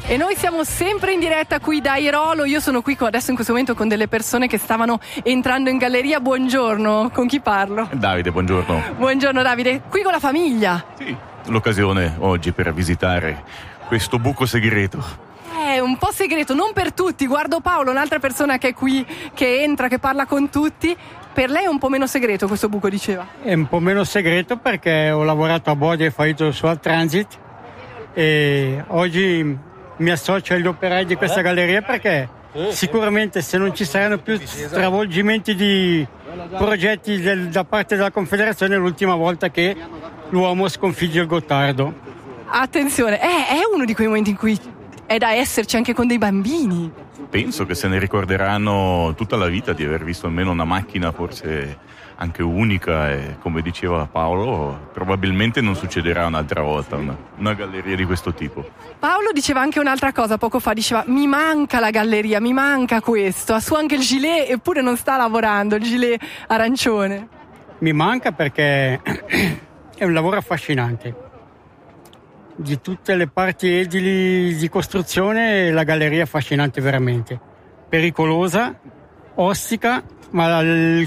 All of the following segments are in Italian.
E noi siamo sempre in diretta qui da Airolo. Io sono qui adesso in questo momento con delle persone che stavano entrando in galleria. Buongiorno, con chi parlo? Davide, buongiorno. Buongiorno Davide, qui con la famiglia. Sì, l'occasione oggi per visitare questo buco segreto. È un po' segreto, non per tutti. Guardo Paolo, un'altra persona che è qui, che entra, che parla con tutti. Per lei è un po' meno segreto questo buco, diceva? È un po' meno segreto perché ho lavorato a Bodio e Farito su Al Transit e oggi mi associo agli operai di questa galleria perché sicuramente se non ci saranno più stravolgimenti di progetti da parte della Confederazione è l'ultima volta che l'uomo sconfigge il Gottardo. Attenzione, è uno di quei momenti in cui è da esserci anche con dei bambini. Penso che se ne ricorderanno tutta la vita di aver visto almeno una macchina forse anche unica e, come diceva Paolo, probabilmente non succederà un'altra volta una galleria di questo tipo. Paolo diceva anche un'altra cosa poco fa, diceva mi manca la galleria, mi manca questo, ha su anche il gilet eppure non sta lavorando, il gilet arancione. Mi manca perché è un lavoro affascinante. Di tutte le parti edili di costruzione la galleria è affascinante veramente, pericolosa, ostica, ma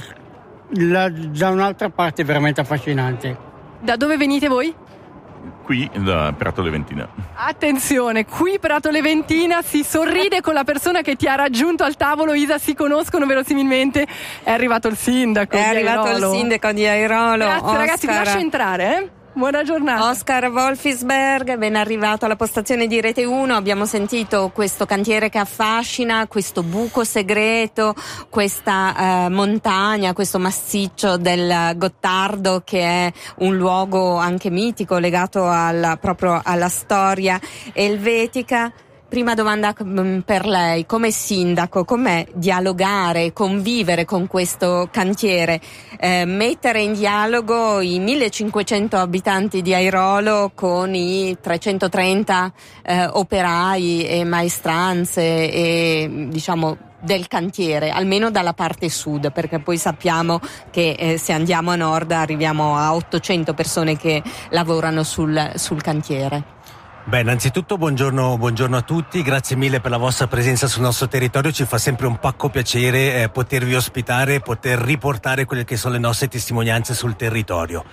da un'altra parte veramente affascinante. Da dove venite voi? Qui da Prato Leventina. Attenzione, qui Prato Leventina si sorride con la persona che ti ha raggiunto al tavolo. Isa, si conoscono verosimilmente. È arrivato il sindaco. È arrivato il sindaco di Airolo. Grazie Oscar. Ragazzi, vi lascio entrare, Buona giornata. Oscar Wolfisberg, ben arrivato alla postazione di Rete 1. Abbiamo sentito questo cantiere che affascina, questo buco segreto, questa montagna, questo massiccio del Gottardo che è un luogo anche mitico legato proprio alla storia elvetica. Prima domanda per lei, come sindaco, com'è dialogare, convivere con questo cantiere, mettere in dialogo i 1500 abitanti di Airolo con i 330 operai e maestranze e diciamo del cantiere, almeno dalla parte sud, perché poi sappiamo che se andiamo a nord arriviamo a 800 persone che lavorano sul cantiere. Beh, innanzitutto buongiorno a tutti, grazie mille per la vostra presenza sul nostro territorio, ci fa sempre un pacco piacere potervi ospitare, poter riportare quelle che sono le nostre testimonianze sul territorio.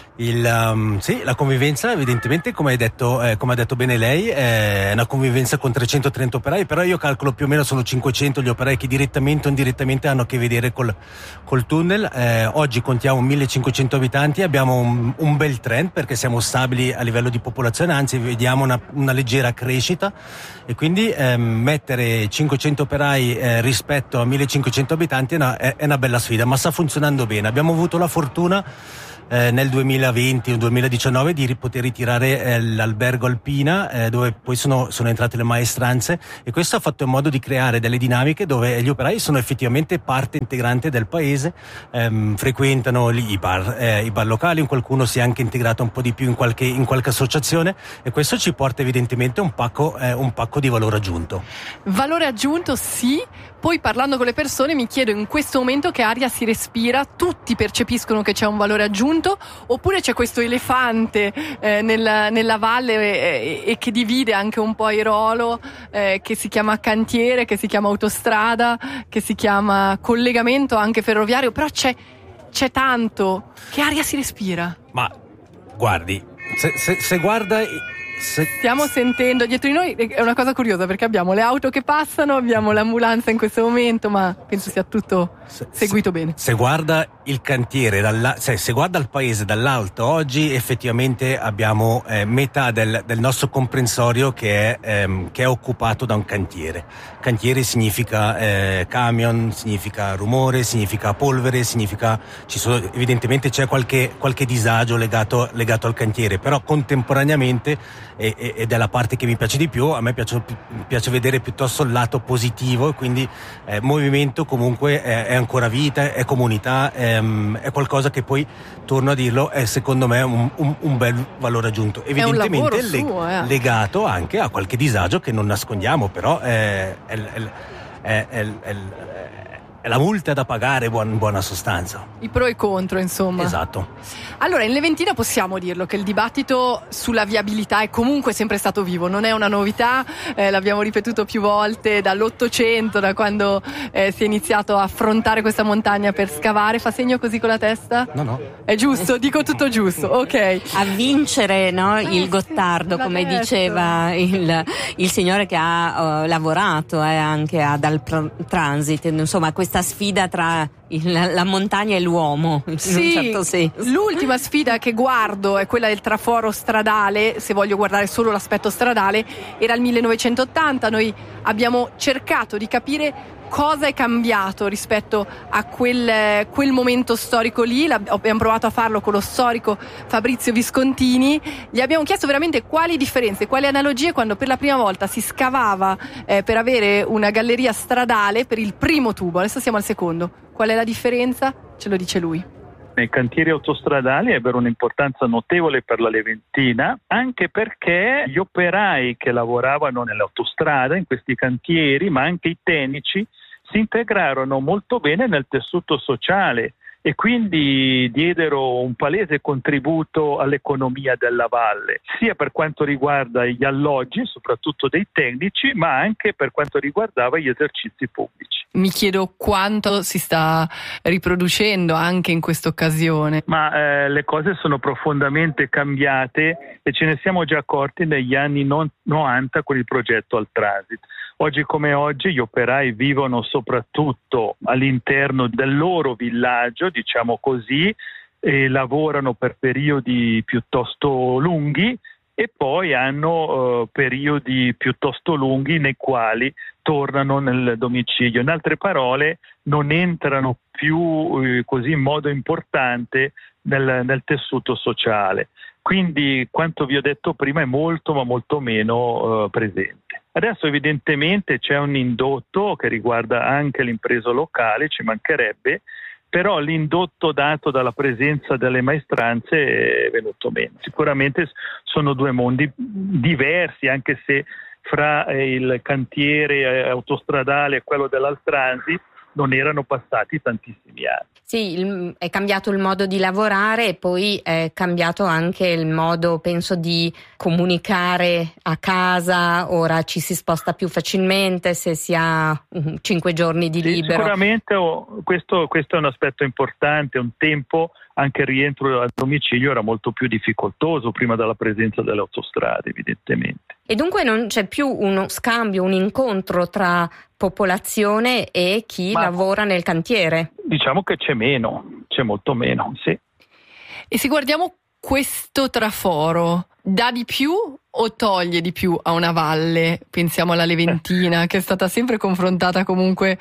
La convivenza evidentemente, come ha detto bene lei, è una convivenza con 330 operai, però io calcolo più o meno sono 500 gli operai che direttamente o indirettamente hanno a che vedere col tunnel. Oggi contiamo 1500 abitanti, abbiamo un bel trend perché siamo stabili a livello di popolazione, anzi vediamo una leggera crescita e quindi mettere 500 operai rispetto a 1500 abitanti è una bella sfida, ma sta funzionando bene. Abbiamo avuto la fortuna nel 2020 o 2019 di poter ritirare l'albergo Alpina dove poi sono entrate le maestranze e questo ha fatto in modo di creare delle dinamiche dove gli operai sono effettivamente parte integrante del paese, frequentano i bar locali, qualcuno si è anche integrato un po' di più in qualche associazione e questo ci porta evidentemente un pacco di valore aggiunto. Valore aggiunto sì, poi parlando con le persone mi chiedo in questo momento che aria si respira, tutti percepiscono che c'è un valore aggiunto oppure c'è questo elefante nella valle e che divide anche un po' Airolo, che si chiama cantiere, che si chiama autostrada, che si chiama collegamento anche ferroviario, però c'è tanto, che aria si respira? Ma guardi, se guarda... Stiamo sentendo dietro di noi, è una cosa curiosa perché abbiamo le auto che passano, abbiamo l'ambulanza in questo momento, ma penso sia tutto seguito bene. Se guarda il cantiere, se guarda il paese dall'alto, oggi effettivamente abbiamo metà del nostro comprensorio che è occupato da un cantiere. Cantiere significa camion, significa rumore, significa polvere, evidentemente c'è qualche disagio legato al cantiere, però contemporaneamente ed è la parte che mi piace di più, a me piace vedere piuttosto il lato positivo, quindi movimento comunque è ancora vita, è comunità, è qualcosa che poi, torno a dirlo, è secondo me un bel valore aggiunto, evidentemente legato anche a qualche disagio che non nascondiamo, però la multa è da pagare in buona sostanza. I pro e i contro, insomma. Esatto. Allora, in Leventina possiamo dirlo che il dibattito sulla viabilità è comunque sempre stato vivo, non è una novità, l'abbiamo ripetuto più volte dall'800, da quando si è iniziato a affrontare questa montagna per scavare. Fa segno così con la testa? No. È giusto? Dico tutto giusto, ok. A vincere, no? Il Gottardo, l'ha come detto. diceva il signore che ha lavorato anche ad Alptransit, insomma questa sfida tra la montagna e l'uomo, in un certo senso. L'ultima sfida che guardo è quella del traforo stradale, se voglio guardare solo l'aspetto stradale, era il 1980. Noi abbiamo cercato di capire cosa è cambiato rispetto a quel momento storico lì. Abbiamo provato a farlo con lo storico Fabrizio Viscontini. Gli abbiamo chiesto veramente quali differenze, quali analogie quando per la prima volta si scavava per avere una galleria stradale per il primo tubo. Adesso siamo al secondo. Qual è la differenza? Ce lo dice lui. I cantieri autostradali ebbero un'importanza notevole per la Leventina, anche perché gli operai che lavoravano nell'autostrada, in questi cantieri, ma anche i tecnici, si integrarono molto bene nel tessuto sociale e quindi diedero un palese contributo all'economia della valle, sia per quanto riguarda gli alloggi, soprattutto dei tecnici, ma anche per quanto riguardava gli esercizi pubblici. Mi chiedo quanto si sta riproducendo anche in questa occasione. Ma le cose sono profondamente cambiate e ce ne siamo già accorti negli anni 90 con il progetto Alptransit. Oggi come oggi gli operai vivono soprattutto all'interno del loro villaggio, diciamo così, e lavorano per periodi piuttosto lunghi e poi hanno periodi piuttosto lunghi nei quali tornano nel domicilio. In altre parole, non entrano più così in modo importante nel tessuto sociale. Quindi quanto vi ho detto prima è molto ma molto meno presente. Adesso evidentemente c'è un indotto che riguarda anche l'impresa locale, ci mancherebbe, però l'indotto dato dalla presenza delle maestranze è venuto meno. Sicuramente sono due mondi diversi, anche se fra il cantiere autostradale e quello dell'Alptransit non erano passati tantissimi anni. Sì, è cambiato il modo di lavorare e poi è cambiato anche il modo, penso, di comunicare a casa. Ora ci si sposta più facilmente se si ha 5 giorni di libero. Sicuramente questo è un aspetto importante. Un tempo anche il rientro al domicilio era molto più difficoltoso prima della presenza delle autostrade, evidentemente. E dunque non c'è più uno scambio, un incontro tra popolazione e chi lavora nel cantiere? Diciamo che c'è molto meno, sì. E se guardiamo questo traforo, dà di più o toglie di più a una valle? Pensiamo alla Leventina, che è stata sempre confrontata comunque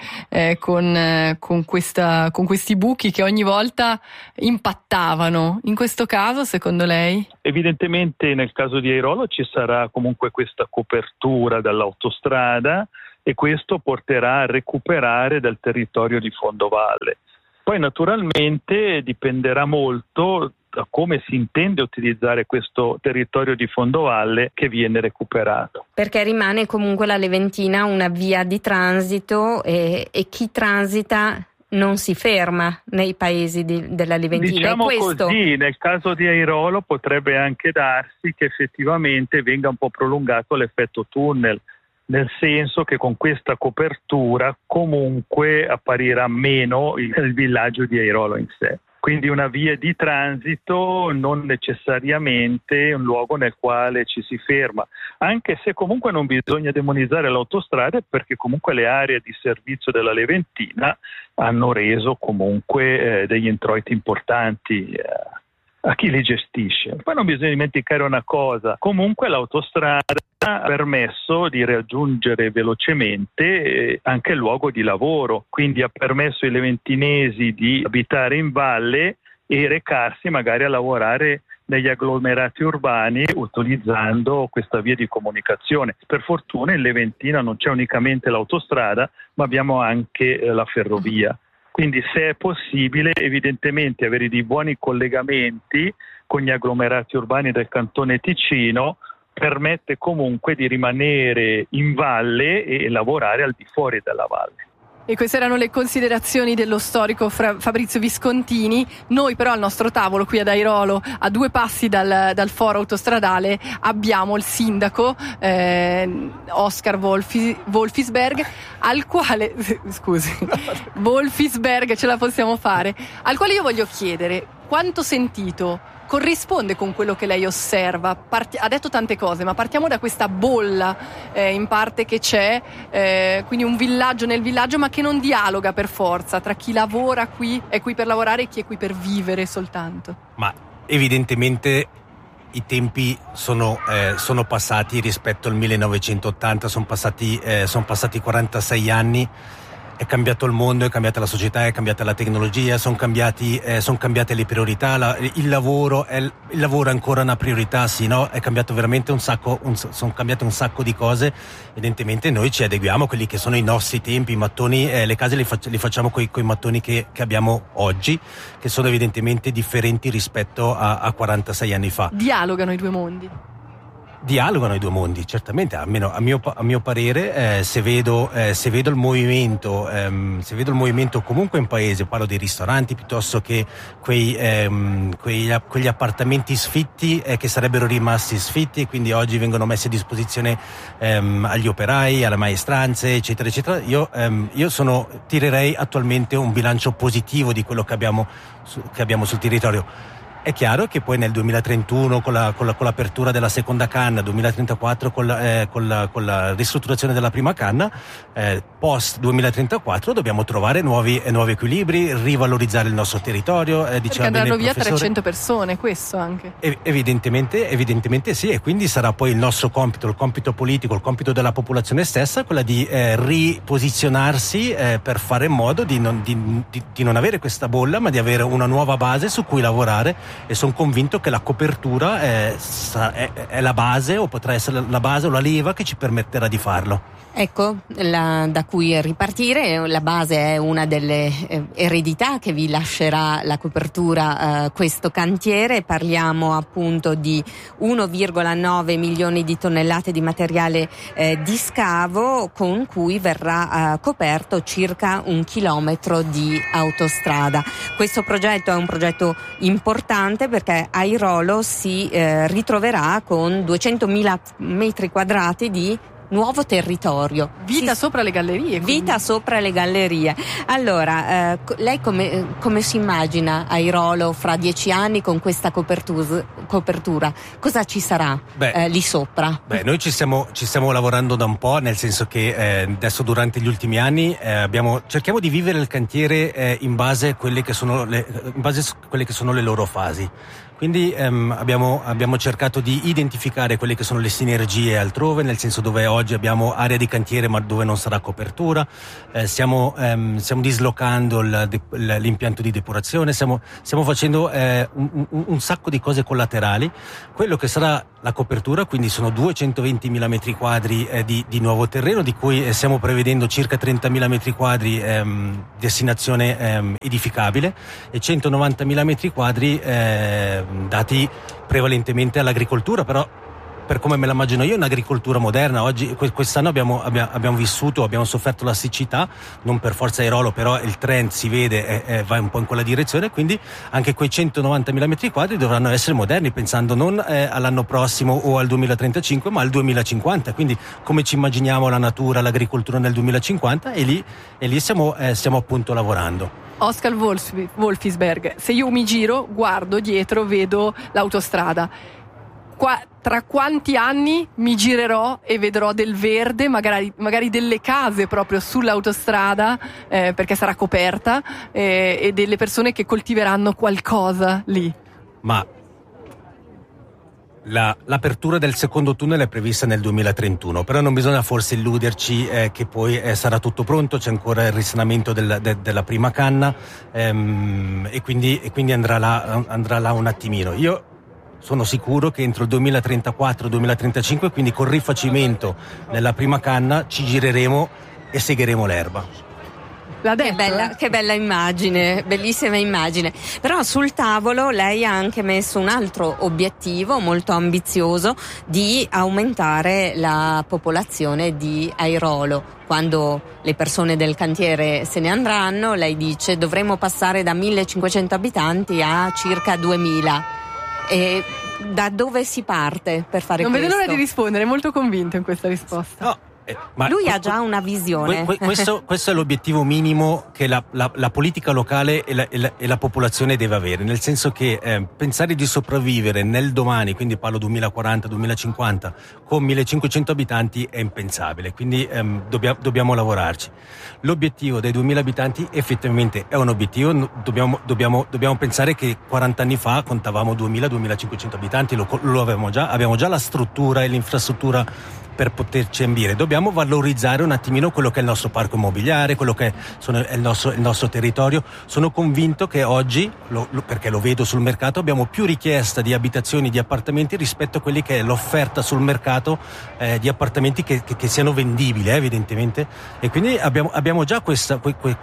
con questi buchi che ogni volta impattavano. In questo caso, secondo lei? Evidentemente nel caso di Airolo ci sarà comunque questa copertura dall'autostrada e questo porterà a recuperare del territorio di fondovalle. Poi naturalmente dipenderà molto da come si intende utilizzare questo territorio di fondovalle che viene recuperato. Perché rimane comunque la Leventina una via di transito e chi transita non si ferma nei paesi della Leventina. Diciamo così, nel caso di Airolo potrebbe anche darsi che effettivamente venga un po' prolungato l'effetto tunnel, nel senso che con questa copertura comunque apparirà meno il villaggio di Airolo in sé. Quindi una via di transito, non necessariamente un luogo nel quale ci si ferma, anche se comunque non bisogna demonizzare l'autostrada, perché comunque le aree di servizio della Leventina hanno reso comunque degli introiti importanti a chi li gestisce. Poi non bisogna dimenticare una cosa, comunque l'autostrada ha permesso di raggiungere velocemente anche il luogo di lavoro, quindi ha permesso ai leventinesi di abitare in valle e recarsi magari a lavorare negli agglomerati urbani utilizzando questa via di comunicazione. Per fortuna in Leventina non c'è unicamente l'autostrada, ma abbiamo anche la ferrovia. Quindi se è possibile evidentemente avere dei buoni collegamenti con gli agglomerati urbani del Cantone Ticino permette comunque di rimanere in valle e lavorare al di fuori della valle. E queste erano le considerazioni dello storico Fabrizio Viscontini. Noi però al nostro tavolo qui ad Airolo, a 2 passi dal foro autostradale, abbiamo il sindaco Oscar Wolfisberg, al quale Wolfisberg, ce la possiamo fare, al quale io voglio chiedere quanto sentito corrisponde con quello che lei osserva. Ha detto tante cose, ma partiamo da questa bolla in parte che c'è, quindi un villaggio nel villaggio, ma che non dialoga per forza tra chi lavora qui, è qui per lavorare, e chi è qui per vivere soltanto. Ma evidentemente i tempi sono passati rispetto al 1980, sono passati 46 anni. È cambiato il mondo, è cambiata la società, è cambiata la tecnologia, sono cambiate le priorità, il lavoro è ancora una priorità, sì, no? È cambiato veramente sono cambiate un sacco di cose. Evidentemente noi ci adeguiamo a quelli che sono i nostri tempi, i mattoni, le case li facciamo coi mattoni che abbiamo oggi, che sono evidentemente differenti rispetto a 46 anni fa. Dialogano i due mondi? Dialogano i due mondi, certamente, almeno a mio parere, se vedo il movimento comunque in paese, parlo dei ristoranti piuttosto che quegli appartamenti sfitti che sarebbero rimasti sfitti e quindi oggi vengono messi a disposizione agli operai, alle maestranze, eccetera, eccetera. Io tirerei attualmente un bilancio positivo di quello che abbiamo sul territorio. È chiaro che poi nel 2031 con l'apertura della seconda canna, 2034 con la ristrutturazione della prima canna, post 2034 dobbiamo trovare nuovi equilibri, rivalorizzare il nostro territorio. Perché andranno via 300 persone, questo anche. Evidentemente sì, e quindi sarà poi il nostro compito, il compito politico, il compito della popolazione stessa, quella di riposizionarsi per fare in modo di non avere questa bolla, ma di avere una nuova base su cui lavorare. E sono convinto che la copertura è la base, o potrà essere la base o la leva che ci permetterà di farlo. Ecco, da cui ripartire. La base è una delle eredità che vi lascerà la copertura, questo cantiere. Parliamo appunto di 1,9 milioni di tonnellate di materiale di scavo, con cui verrà coperto circa 1 chilometro di autostrada. Questo progetto è un progetto importante perché Airolo si ritroverà con 200.000 metri quadrati di nuovo territorio. Vita sopra le gallerie. Quindi. Vita sopra le gallerie. Allora, lei come si immagina Airolo fra 10 anni con questa copertura? Cosa ci sarà lì sopra? Noi ci stiamo lavorando da un po', nel senso che adesso durante gli ultimi anni cerchiamo di vivere il cantiere in base a quelle che sono le loro fasi. Quindi abbiamo cercato di identificare quelle che sono le sinergie altrove, nel senso dove oggi abbiamo area di cantiere ma dove non sarà copertura, stiamo dislocando l'impianto di depurazione, stiamo facendo un sacco di cose collaterali. Quello che sarà la copertura, quindi sono 220.000 metri quadri di nuovo terreno, di cui stiamo prevedendo circa 30.000 metri quadri destinazione edificabile e 190.000 metri quadri dati prevalentemente all'agricoltura, però per come me la immagino io è un'agricoltura moderna. Oggi quest'anno abbiamo sofferto la siccità, non per forza Airolo, però il trend si vede va un po' in quella direzione, quindi anche quei 190.000 metri quadri dovranno essere moderni, pensando non all'anno prossimo o al 2035 ma al 2050, quindi come ci immaginiamo la natura, l'agricoltura nel 2050, e lì stiamo appunto lavorando. Oscar Wolfisberg, se io mi giro, guardo dietro, vedo l'autostrada. Tra quanti anni mi girerò e vedrò del verde, magari delle case proprio sull'autostrada, perché sarà coperta, e delle persone che coltiveranno qualcosa lì? Ma l'apertura del secondo tunnel è prevista nel 2031, però non bisogna forse illuderci che poi sarà tutto pronto. C'è ancora il risanamento della prima canna, e quindi andrà là un attimino. Io sono sicuro che entro il 2034-2035, quindi col rifacimento della prima canna, ci gireremo e segheremo l'erba. L'ha detto, che bella immagine, bellissima immagine. Però sul tavolo lei ha anche messo un altro obiettivo molto ambizioso di aumentare la popolazione di Airolo. Quando le persone del cantiere se ne andranno, lei dice dovremo passare da 1500 abitanti a circa 2000. E da dove si parte per fare questo? Non vedo l'ora di rispondere, è molto convinto in questa risposta. No. Ma lui ha già una visione. Questo è l'obiettivo minimo che la politica locale e la popolazione deve avere, nel senso che pensare di sopravvivere nel domani, quindi parlo 2040-2050, con 1500 abitanti è impensabile, quindi dobbiamo lavorarci. L'obiettivo dei 2000 abitanti effettivamente è un obiettivo, dobbiamo pensare che 40 anni fa contavamo 2000-2500 abitanti, lo avevamo già la struttura e l'infrastruttura per poterci ambire. Dobbiamo valorizzare un attimino quello che è il nostro parco immobiliare, quello che è il nostro territorio. Sono convinto che oggi, perché lo vedo sul mercato, abbiamo più richiesta di abitazioni, di appartamenti rispetto a quelli che è l'offerta sul mercato di appartamenti che siano vendibili, evidentemente. E quindi abbiamo già questo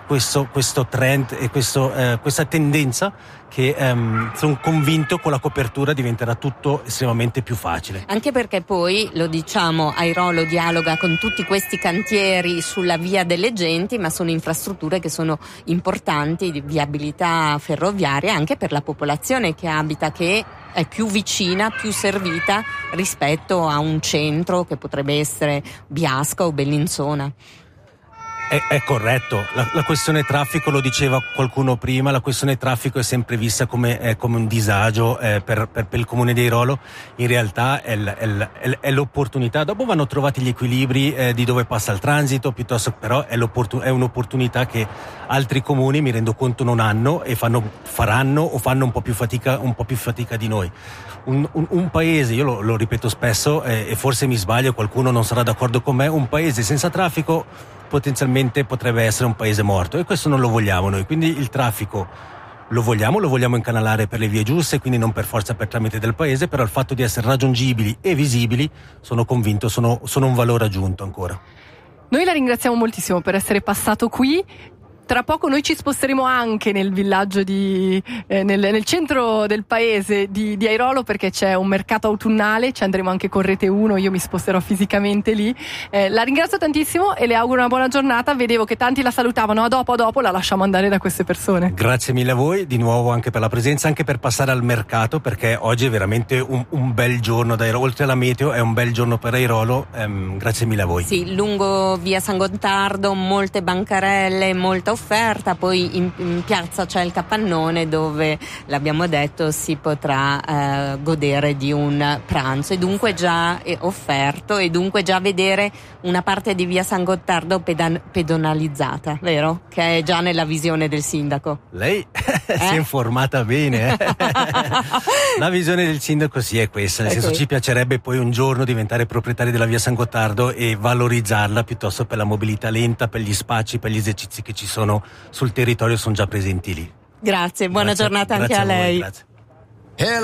trend e questa tendenza che sono convinto con la copertura diventerà tutto estremamente più facile. Anche perché poi, lo diciamo, Airolo dialoga con tutti questi cantieri sulla via delle genti, ma sono infrastrutture che sono importanti di viabilità ferroviaria anche per la popolazione che abita, che è più vicina, più servita rispetto a un centro che potrebbe essere Biasca o Bellinzona. È corretto, la questione traffico, lo diceva qualcuno prima, la questione traffico è sempre vista come un disagio per il comune di Airolo. In realtà è l'opportunità, dopo vanno trovati gli equilibri di dove passa il transito, piuttosto, però è un'opportunità che altri comuni, mi rendo conto, non hanno e faranno o fanno un po' più fatica di noi. Un paese, io lo ripeto spesso e forse mi sbaglio, qualcuno non sarà d'accordo con me, un paese senza traffico potenzialmente potrebbe essere un paese morto, e questo non lo vogliamo noi. Quindi il traffico lo vogliamo incanalare per le vie giuste, quindi non per forza per tramite del paese, però il fatto di essere raggiungibili e visibili, sono convinto, sono un valore aggiunto ancora. Noi la ringraziamo moltissimo per essere passato qui. Tra poco noi ci sposteremo anche nel villaggio nel centro del paese di Airolo, perché c'è un mercato autunnale, ci andremo anche con Rete 1, io mi sposterò fisicamente lì. La ringrazio tantissimo e le auguro una buona giornata. Vedevo che tanti la salutavano, a dopo, la lasciamo andare da queste persone. Grazie mille a voi di nuovo anche per la presenza, anche per passare al mercato, perché oggi è veramente un bel giorno da Airolo, oltre alla meteo è un bel giorno per Airolo. Grazie mille a voi. Sì, lungo via San Gottardo, molte bancarelle, molta offerta, poi in piazza c'è il capannone dove, l'abbiamo detto, si potrà godere di un pranzo, e dunque già è offerto, e dunque già vedere una parte di via San Gottardo pedonalizzata, vero? Che è già nella visione del sindaco. Lei si è informata bene. La visione del sindaco sì è questa, nel senso, ci piacerebbe poi un giorno diventare proprietari della via San Gottardo e valorizzarla, piuttosto per la mobilità lenta, per gli spacci, per gli esercizi che ci sono sul territorio, sono già presenti lì. Grazie, buona giornata anche a lei. Grazie.